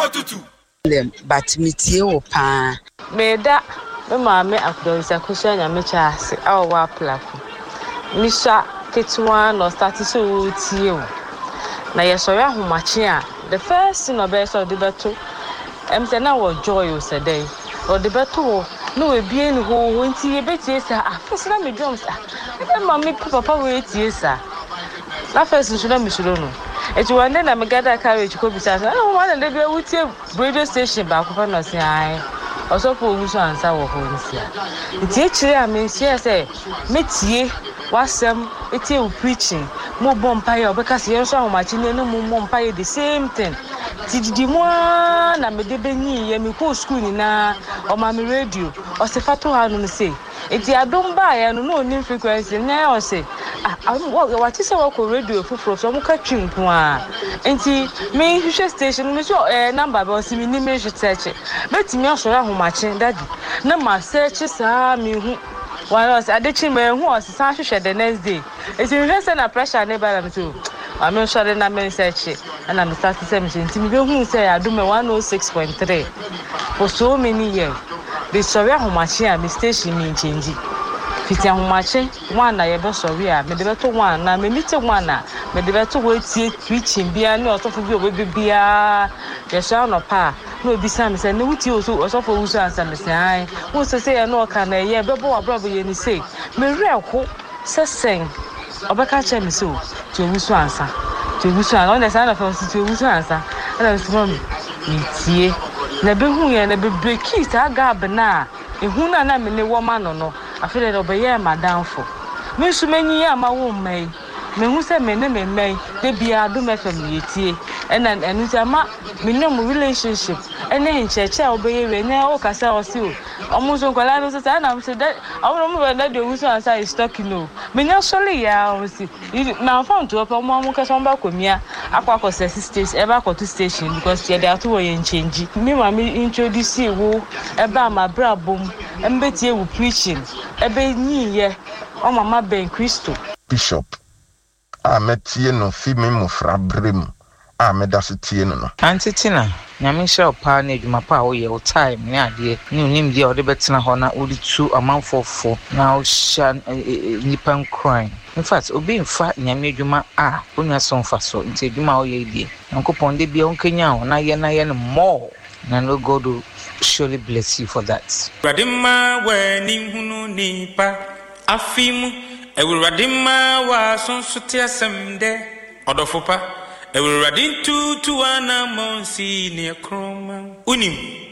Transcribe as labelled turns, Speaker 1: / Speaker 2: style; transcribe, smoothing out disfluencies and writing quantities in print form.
Speaker 1: otutu
Speaker 2: but mitie wo pa
Speaker 3: meda me maame akudonsa kusha nyame chaase awa plako misha ketwa no start so tie wo na yesori ahomache a the first thing obey so de beto say na wo joy o say o de beto no we bie ni ho nti ye betie sa afese na me drums e maame papa we tie sa na first nso na misuro no eti wande na me gada carriage ko bisa na o ma na de be wutie radio station ba ko fa no say ai osofo oguso ansa wo ho nsia nti echire a me nsia say metie wasem etie u preaching mo bompa ye obeka se yenso ahomachi ne no mo bompa ye the same thing tididi mo na me de benyi ye me ko school ni na o ma me radio o se fato ha no say eti adomba ye no no ni frequency na o say what is our radio fufuro so mo ka twinko a enti me hwehwe station me so number be o se me ni me hwe search betimi osoro ahomachi daddy na ma search sa me hu one was adechi me hu o se san hwehwe the next day eti me say na pressure ne ba na so I'm sure na me search and I'm start to say me enti me hu say adome 106.3 for so many years the sorry ahomachi a me station me change fiti ahomachi one na ye be sorry a me de beto one na me meet one na me de beto we tie preaching bia ne osofo bi obe bia ye sha no pa no obi sam say ne wuti osofo wusu ansa me say ai wo say ye no ka na ye bebo abrobo ye ni say me reko sesen obeka che me so to wusu ansa on the side of us to wusu ansa and so me tie na be hu ye na be breaki sa gab na ehu na me ne wo ma no afele do be ye madamfo me su manyi ya ma wo mai me hu se me ne me mai de bia do me fam yetie enu se ma me no relationship ene ncheche obeye we ne o kasa o si o mo so kwala no se na se de awon mo be de wusu ansa is talking no me nya sole ya o si na phone to opa mo kasa mba komia akwa station e ba to station because ye dey ato wo ye change me ma me introduce wo e ba ma brabom embetie wo preaching ebe nyiye o mama ben Christo
Speaker 4: Bishop ametie no fi me mofra brem amedasetie no
Speaker 5: antitina nyame sha opa na adwuma pa wo ye o time ne ade ne unim dia o de betena ho na odi tu amanfofo na o sha nipan crime in fact obi mfa nyame adwuma onwa so mfa so nti adwuma o ye die nkopon de bia onkanya ho na ye no more na no God will surely bless you for that.
Speaker 1: Radima we ni hunu nipa afimu ewuradima wa sonsote asemde odofopa ewuradin tu ana monsi ne kroma unim